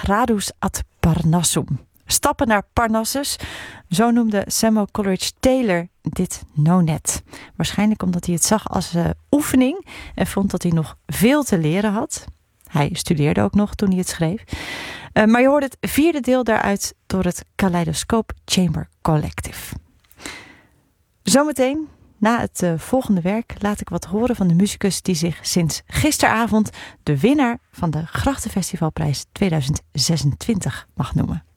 Gradus ad Parnassum. Stappen naar Parnassus, zo noemde Samuel Coleridge Taylor dit nonet. Waarschijnlijk omdat hij het zag als oefening en vond dat hij nog veel te leren had. Hij studeerde ook nog toen hij het schreef. Maar je hoort het vierde deel daaruit door het Kaleidoscope Chamber Collective. Zometeen, na het volgende werk, laat ik wat horen van de muzikus die zich sinds gisteravond de winnaar van de Grachtenfestivalprijs 2026 mag noemen.